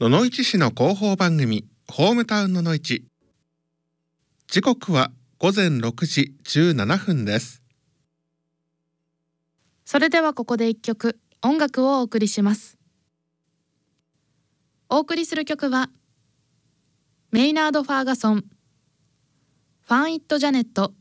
野々市市の広報番組ホームタウン野々市。時刻は午前6時17分です。 それではここで一曲音楽をお送りします。お送りする曲はメイナード・ファーガソン、ファン・イット・ジャネット、